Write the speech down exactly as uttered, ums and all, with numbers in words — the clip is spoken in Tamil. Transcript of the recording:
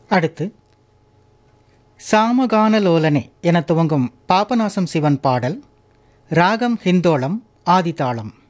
அடுத்து சாமகானலோலனே என துவங்கும் பாபநாசம் சிவன் பாடல். ராகம் ஹிந்தோளம், ஆதிதாளம்.